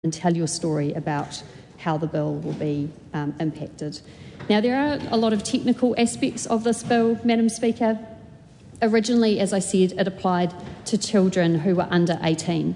and tell your story about how the bill will be impacted. Now, there are a lot of technical aspects of this bill, Madam Speaker. Originally, as I said, it applied to children who were under 18.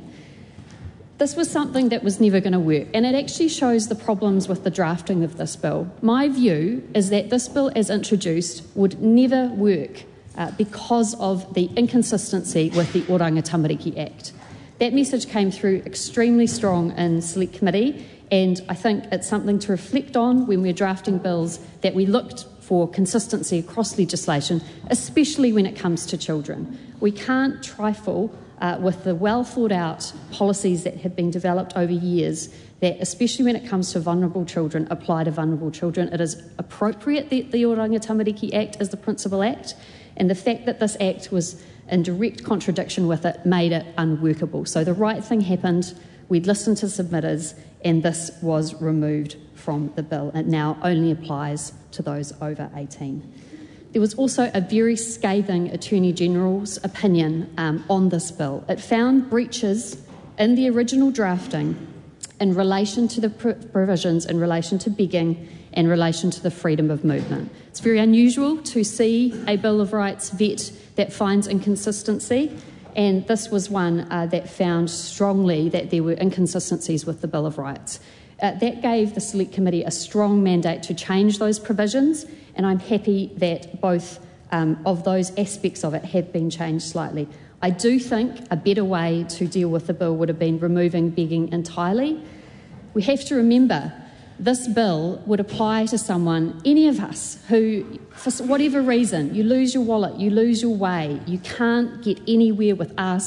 This was something that was never going to work, and it actually shows the problems with the drafting of this bill. My view is that this bill, as introduced, would never work because of the inconsistency with the Oranga Tamariki Act. That message came through extremely strong in Select Committee, and I think it's something to reflect on when we're drafting bills, that we looked for consistency across legislation, especially when it comes to children. We can't trifle with the well-thought-out policies that have been developed over years that, especially when it comes to vulnerable children, apply to vulnerable children. It is appropriate that the Oranga Tamariki Act is the principal act, and the fact that this act was in direct contradiction with it made it unworkable. So the right thing happened. We'd listened to submitters, and this was removed from the bill. It now only applies to those over 18. There was also a very scathing Attorney General's opinion on this bill. It found breaches in the original drafting in relation to the provisions in relation to begging, in relation to the freedom of movement. It's very unusual to see a Bill of Rights vet that finds inconsistency, and this was one that found strongly that there were inconsistencies with the Bill of Rights. That gave the Select Committee a strong mandate to change those provisions, and I'm happy that both of those aspects of it have been changed slightly. I do think a better way to deal with the bill would have been removing begging entirely. We have to remember this bill would apply to someone, any of us, who, for whatever reason, you lose your wallet, you lose your way, you can't get anywhere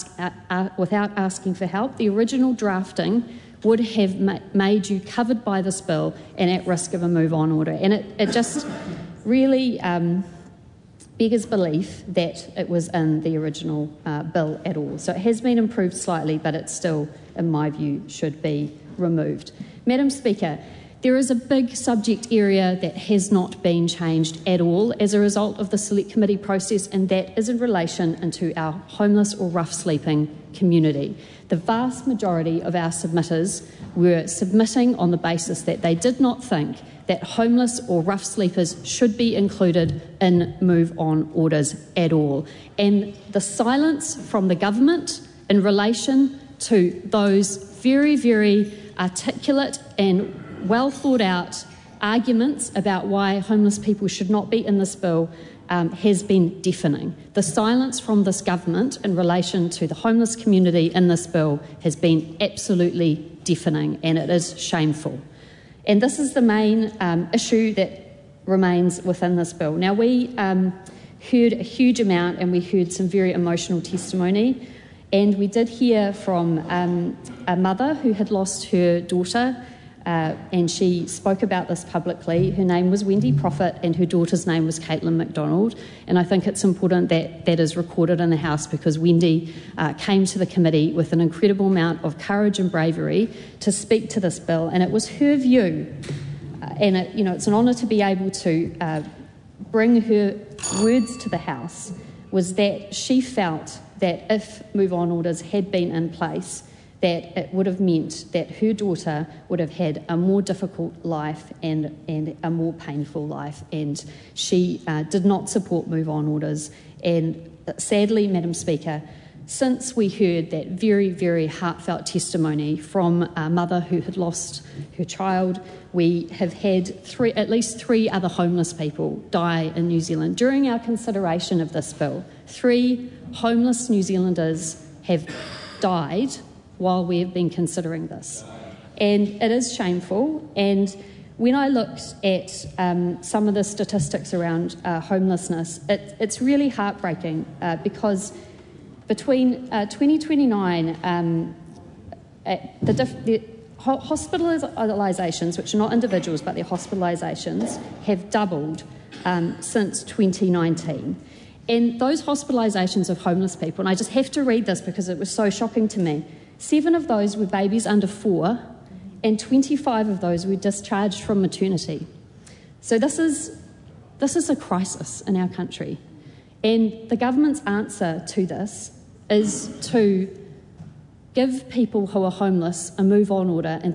without asking for help. The original drafting would have made you covered by this bill and at risk of a move-on order. And it just really beggars belief that it was in the original bill at all. So it has been improved slightly, but it still, in my view, should be removed. Madam Speaker, there is a big subject area that has not been changed at all as a result of the Select Committee process, and that is in relation to our homeless or rough sleeping community. The vast majority of our submitters were submitting on the basis that they did not think that homeless or rough sleepers should be included in move-on orders at all. And the silence from the government in relation to those very, very articulate and well thought out arguments about why homeless people should not be in this bill has been deafening. The silence from this government in relation to the homeless community in this bill has been absolutely deafening, and it is shameful. And this is the main issue that remains within this bill. Now, we heard a huge amount, and we heard some very emotional testimony, and we did hear from a mother who had lost her daughter, and she spoke about this publicly. Her name was Wendy Prophet, and her daughter's name was Caitlin McDonald. And I think it's important that that is recorded in the House, because Wendy came to the committee with an incredible amount of courage and bravery to speak to this bill. And it was her view, and it's an honour to be able to bring her words to the House, was that she felt that if move-on orders had been in place, that it would have meant that her daughter would have had a more difficult life and a more painful life, and she did not support move-on orders. And sadly, Madam Speaker, since we heard that very, very heartfelt testimony from a mother who had lost her child, we have had at least three other homeless people die in New Zealand. During our consideration of this bill, 3 homeless New Zealanders have died while we have been considering this. And it is shameful. And when I looked at some of the statistics around homelessness, it's really heartbreaking because between 2029, the hospitalisations, which are not individuals but they're hospitalisations, have doubled since 2019. And those hospitalisations of homeless people, and I just have to read this because it was so shocking to me, 7 of those were babies under 4, and 25 of those were discharged from maternity. So this is a crisis in our country. And the government's answer to this is to give people who are homeless a move-on order and